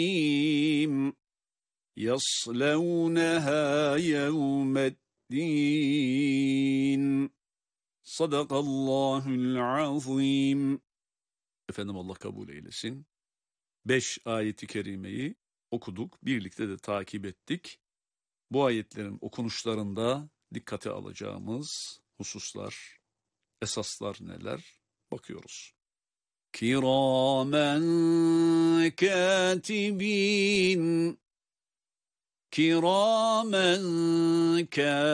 يَصْلَوْنَهَا يَوْمَ الدِّينِ. Sadakallahul azim. Efendim Allah kabul eylesin. 5 ayeti kerimeyi okuduk, birlikte de takip ettik. Bu ayetlerin okunuşlarında dikkate alacağımız hususlar, esaslar neler? Bakıyoruz. Kiramen katibin. Kiramen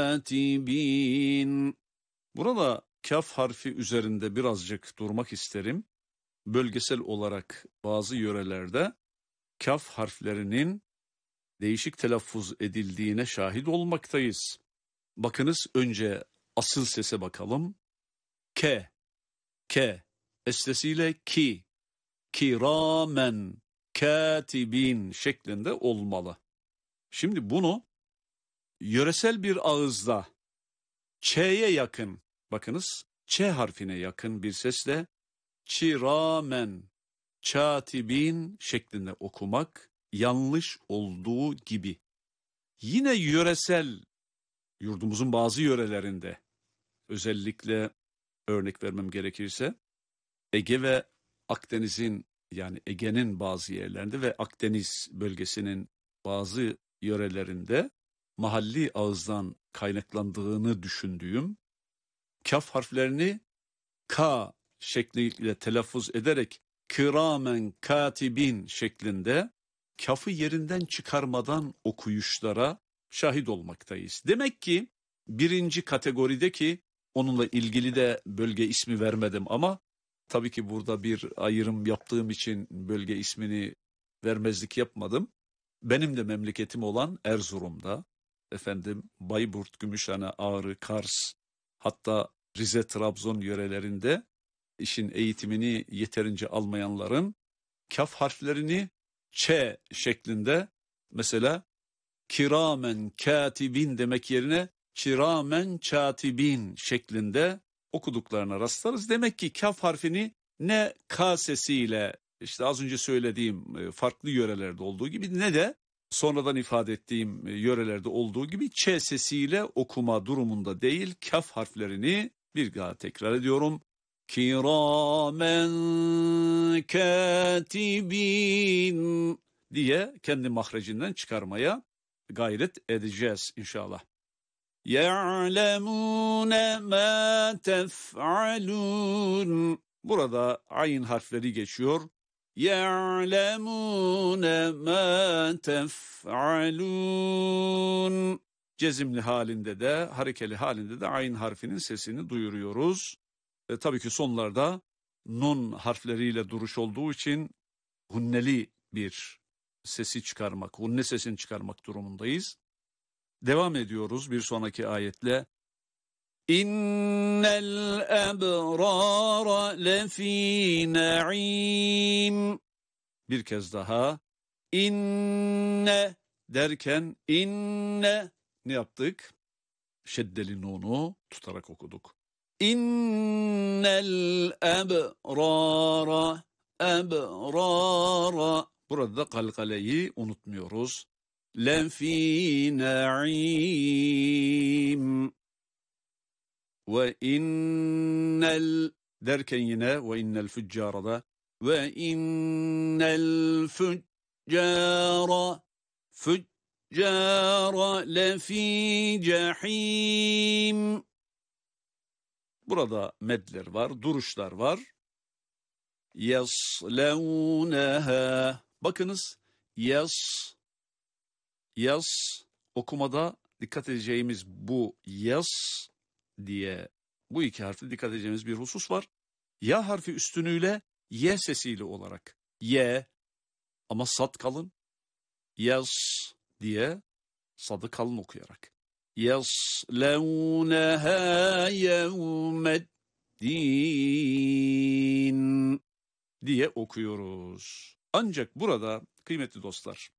katibin. Burada kaf harfi üzerinde birazcık durmak isterim. Bölgesel olarak bazı yörelerde kaf harflerinin değişik telaffuz edildiğine şahit olmaktayız. Bakınız önce asıl sese bakalım. Ke, ke, esnesiyle ki, kiramen, katibin şeklinde olmalı. Şimdi bunu yöresel bir ağızda ç'ye yakın, bakınız ç harfine yakın bir sesle çiramen, katibin şeklinde okumak yanlış olduğu gibi. Yine yöresel, yurdumuzun bazı yörelerinde, özellikle örnek vermem gerekirse Ege ve Akdeniz'in, yani Ege'nin bazı yerlerinde ve Akdeniz bölgesinin bazı yörelerinde mahalli ağızdan kaynaklandığını düşündüğüm kaf harflerini K şekliyle telaffuz ederek kiramen katibin şeklinde kafı yerinden çıkarmadan okuyuşlara şahit olmaktayız. Demek ki birinci kategorideki, onunla ilgili de bölge ismi vermedim ama tabii ki burada bir ayrım yaptığım için bölge ismini vermezlik yapmadım. Benim de memleketim olan Erzurum'da, Bayburt, Gümüşhane, Ağrı, Kars, hatta Rize, Trabzon yörelerinde işin eğitimini yeterince almayanların kaf harflerini ç şeklinde, mesela kiramen katibin demek yerine kiramen katibin şeklinde okuduklarına rastlarız. Demek ki kaf harfini ne k sesiyle, işte az önce söylediğim farklı yörelerde olduğu gibi, ne de sonradan ifade ettiğim yörelerde olduğu gibi ç sesiyle okuma durumunda değil, kaf harflerini bir daha tekrar ediyorum. Kiramen katibin diye kendi mahrecinden çıkarmaya gayret edeceğiz inşallah. يَعْلَمُونَ مَا تَفْعَلُونَ. Burada ayn harfleri geçiyor. يَعْلَمُونَ مَا تَفْعَلُونَ. Cezimli halinde de, harekeli halinde de ayn harfinin sesini duyuruyoruz. Tabii ki sonlarda nun harfleriyle duruş olduğu için hunneli bir sesi çıkarmak, hunne sesini çıkarmak durumundayız. Devam ediyoruz bir sonraki ayetle. İnnel ebrara lefî na'im. Bir kez daha. İnne derken inne ne yaptık? Şeddeli nunu tutarak okuduk. İnnel ebrara, ebrara. Burada da kalkaleyi unutmuyoruz. Lefî na'im. Ve innel derken yine ve innel füccârada ve innel füccâra, füccâra lefî cehîm. Burada medler var, duruşlar var. Yaslevneha. Bakınız, yas okumada dikkat edeceğimiz bu yas diye bu iki harfi dikkat edeceğimiz bir husus var. Ya harfi üstünüyle y sesiyle olarak. Y ama sad kalın. Yas diye sadı kalın okuyarak. Yaslevneha yevmeddin diye okuyoruz. Ancak burada kıymetli dostlar,